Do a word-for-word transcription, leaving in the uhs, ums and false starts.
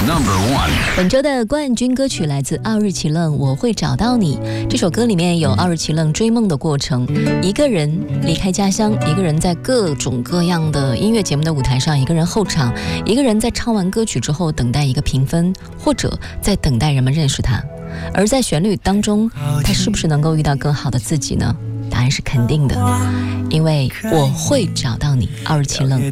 Number one。 本周的冠军歌曲来自奥日奇楞，《我会找到你》。这首歌里面有奥日奇楞追梦的过程，一个人离开家乡，一个人在各种各样的音乐节目的舞台上，一个人候场，一个人在唱完歌曲之后等待一个评分，或者在等待人们认识他。而在旋律当中，他是不是能够遇到更好的自己呢？答案是肯定的，因为我会找到你。奥日奇楞